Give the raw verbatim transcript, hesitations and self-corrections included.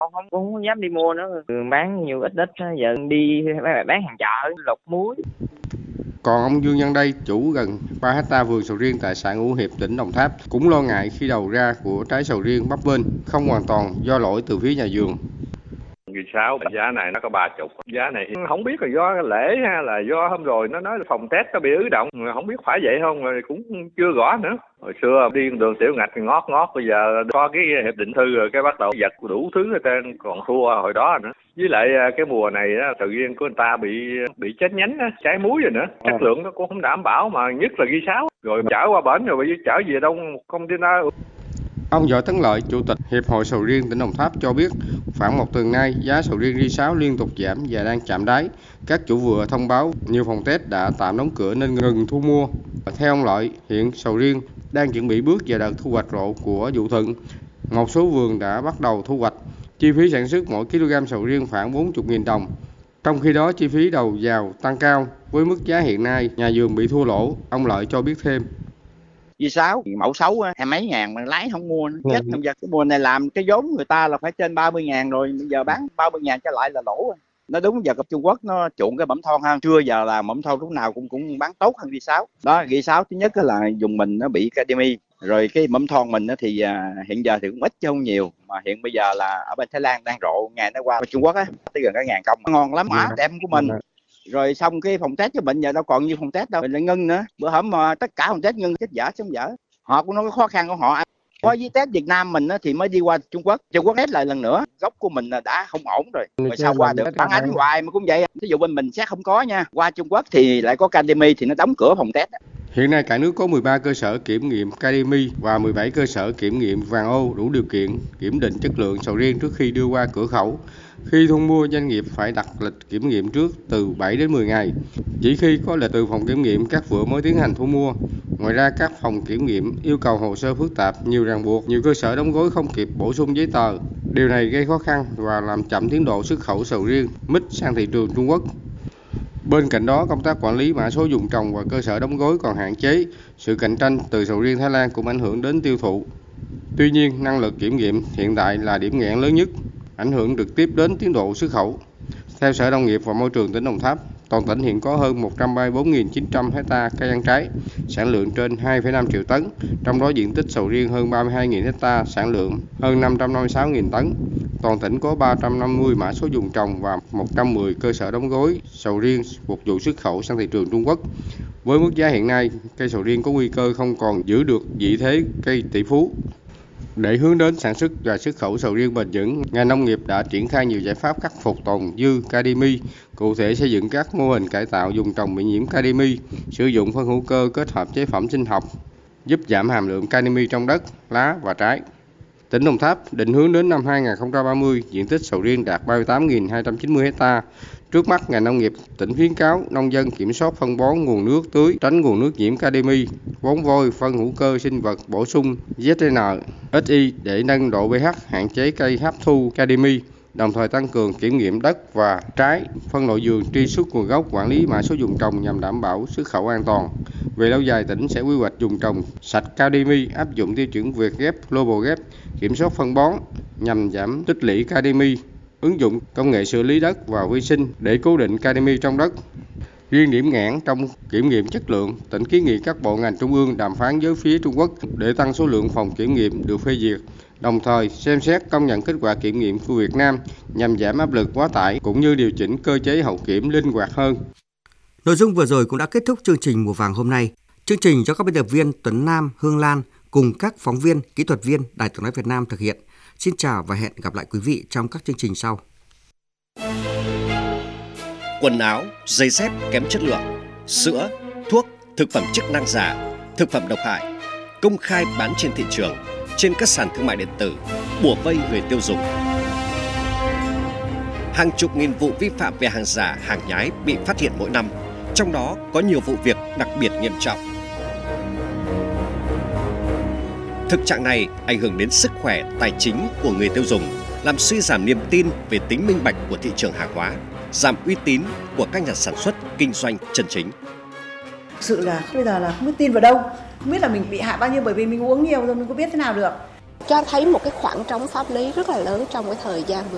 Con không cũng không dám đi mua nữa, bán nhiều ít ít, giờ đi bán hàng chợ lột muối. Còn ông Dương Văn Đây, chủ gần ba hecta vườn sầu riêng tại xã Ngũ Hiệp, tỉnh Đồng Tháp, cũng lo ngại khi đầu ra của trái sầu riêng bấp bênh không hoàn toàn do lỗi từ phía nhà vườn. Vì sao giá này nó có ba chục, giá này không biết là do lễ hay là do hôm rồi nó nói là phòng test nó bị ứ động, không biết phải vậy không, rồi cũng chưa rõ nữa. Hồi xưa đi đường tiểu ngạch thì ngót ngót, bây giờ có cái hiệp định thư rồi cái bắt đầu giật đủ thứ ở trên, còn thua hồi đó nữa. Với lại cái mùa này sầu riêng của người ta bị bị chết nhánh, trái muối rồi nữa, chất lượng nó cũng không đảm bảo, mà nhất là ghi sáo, rồi chở qua bển rồi bị chở về đâu công ty nó. Ông Võ Tấn Lợi, Chủ tịch Hiệp hội Sầu riêng tỉnh Đồng Tháp cho biết, khoảng một tuần nay, giá sầu riêng ri sáu liên tục giảm và đang chạm đáy. Các chủ vựa thông báo nhiều phòng test đã tạm đóng cửa nên ngừng thu mua. Theo ông Lợi, hiện sầu riêng đang chuẩn bị bước vào đợt thu hoạch rộ của vụ thuận. Một số vườn đã bắt đầu thu hoạch. Chi phí sản xuất mỗi kg sầu riêng khoảng bốn mươi nghìn đồng. Trong khi đó, chi phí đầu vào tăng cao. Với mức giá hiện nay, nhà vườn bị thua lỗ. Ông Lợi cho biết thêm. Ri sáu mẫu xấu hai mấy ngàn mà lái không mua, chết không. Giờ cái mùa này làm cái vốn người ta là phải trên ba mươi ngàn rồi, bây giờ bán ba mươi ngàn trở lại là lỗ. Nó đúng giờ gặp Trung Quốc nó chuộng cái mẩm thon hơn, chưa giờ là mẩm thon lúc nào cũng cũng bán tốt hơn Ri sáu. Đó, Ri sáu thứ nhất là dùng mình nó bị Cademy, rồi cái mẩm thon mình thì à, hiện giờ thì cũng ít chứ không nhiều, mà hiện bây giờ là ở bên Thái Lan đang rộ, ngày nó qua Trung Quốc á, tới gần cả ngàn công, ngon lắm, á đẹp của mình. Rồi xong cái phòng test cho bệnh giờ đâu còn như phòng test đâu, mình lại ngưng nữa. Bữa hổm mà tất cả phòng test ngưng, chết dở sống dở. Họ cũng nói cái khó khăn của họ. Có với test Việt Nam mình thì mới đi qua Trung Quốc. Trung Quốc test lại lần nữa, gốc của mình đã không ổn rồi. Rồi sao qua được? Phản ánh hoài mà cũng vậy. Ví dụ bên mình xét không có nha. Qua Trung Quốc thì lại có Cademy thì nó đóng cửa phòng test. Hiện nay cả nước có mười ba cơ sở kiểm nghiệm Cademy và mười bảy cơ sở kiểm nghiệm vàng ô đủ điều kiện kiểm định chất lượng sầu riêng trước khi đưa qua cửa khẩu. Khi thu mua, doanh nghiệp phải đặt lịch kiểm nghiệm trước từ bảy đến mười ngày. Chỉ khi có lịch từ phòng kiểm nghiệm, các vựa mới tiến hành thu mua. Ngoài ra, các phòng kiểm nghiệm yêu cầu hồ sơ phức tạp, nhiều ràng buộc, nhiều cơ sở đóng gói không kịp bổ sung giấy tờ. Điều này gây khó khăn và làm chậm tiến độ xuất khẩu sầu riêng mít sang thị trường Trung Quốc. Bên cạnh đó, công tác quản lý mã số vùng trồng và cơ sở đóng gói còn hạn chế. Sự cạnh tranh từ sầu riêng Thái Lan cũng ảnh hưởng đến tiêu thụ. Tuy nhiên, năng lực kiểm nghiệm hiện tại là điểm nghẽn lớn nhất, ảnh hưởng trực tiếp đến tiến độ xuất khẩu. Theo Sở Nông nghiệp và Môi trường tỉnh Đồng Tháp, toàn tỉnh hiện có hơn một trăm ba mươi bốn nghìn chín trăm ha cây ăn trái, sản lượng trên hai phẩy năm triệu tấn, trong đó diện tích sầu riêng hơn ba mươi hai nghìn ha, sản lượng hơn năm trăm năm mươi sáu nghìn tấn. Toàn tỉnh có ba trăm năm mươi mã số vùng trồng và một trăm mười cơ sở đóng gói sầu riêng phục vụ xuất khẩu sang thị trường Trung Quốc. Với mức giá hiện nay, cây sầu riêng có nguy cơ không còn giữ được vị thế cây tỷ phú. Để hướng đến sản xuất và xuất khẩu sầu riêng bền vững, ngành nông nghiệp đã triển khai nhiều giải pháp khắc phục tồn dư Cademy, cụ thể xây dựng các mô hình cải tạo vùng trồng bị nhiễm Cademy, sử dụng phân hữu cơ kết hợp chế phẩm sinh học, giúp giảm hàm lượng Cademy trong đất, lá và trái. Tỉnh Đồng Tháp định hướng đến năm hai nghìn không trăm ba mươi, diện tích sầu riêng đạt ba mươi tám nghìn hai trăm chín mươi ha. Trước mắt, ngành nông nghiệp tỉnh khuyến cáo nông dân kiểm soát phân bón nguồn nước tưới, tránh nguồn nước nhiễm Cademy, bón vôi, phân hữu cơ sinh vật bổ sung Z N, ét i để nâng độ pH, hạn chế cây hấp thu Cademy, đồng thời tăng cường kiểm nghiệm đất và trái, phân loại vườn, truy xuất nguồn gốc, quản lý mã số vùng trồng nhằm đảm bảo xuất khẩu an toàn. Về lâu dài, tỉnh sẽ quy hoạch vùng trồng sạch Cademy, áp dụng tiêu chuẩn Việt Gap, Global Gap, kiểm soát phân bón nhằm giảm tích lũy Cademy, ứng dụng công nghệ xử lý đất và vi sinh để cố định Cademy trong đất. Riêng điểm nghẽn trong kiểm nghiệm chất lượng, tỉnh kiến nghị các bộ ngành trung ương đàm phán với phía Trung Quốc để tăng số lượng phòng kiểm nghiệm được phê duyệt, đồng thời xem xét công nhận kết quả kiểm nghiệm của Việt Nam nhằm giảm áp lực quá tải cũng như điều chỉnh cơ chế hậu kiểm linh hoạt hơn. Nội dung vừa rồi cũng đã kết thúc chương trình Mùa Vàng hôm nay. Chương trình do các biên tập viên Tuấn Nam, Hương Lan cùng các phóng viên, kỹ thuật viên Đài Tiếng nói Việt Nam thực hiện. Xin chào và hẹn gặp lại quý vị trong các chương trình sau. Quần áo, giày dép kém chất lượng, sữa, thuốc, thực phẩm chức năng giả, thực phẩm độc hại, công khai bán trên thị trường, trên các sàn thương mại điện tử, bủa vây người tiêu dùng. Hàng chục nghìn vụ vi phạm về hàng giả, hàng nhái bị phát hiện mỗi năm, trong đó có nhiều vụ việc đặc biệt nghiêm trọng. Thực trạng này ảnh hưởng đến sức khỏe, tài chính của người tiêu dùng, làm suy giảm niềm tin về tính minh bạch của thị trường hàng hóa, giảm uy tín của các nhà sản xuất, kinh doanh chân chính. Thực sự là bây giờ là không biết tin vào đâu, không biết là mình bị hại bao nhiêu bởi vì mình uống nhiều rồi mình có biết thế nào được. Cho thấy một cái khoảng trống pháp lý rất là lớn trong cái thời gian vừa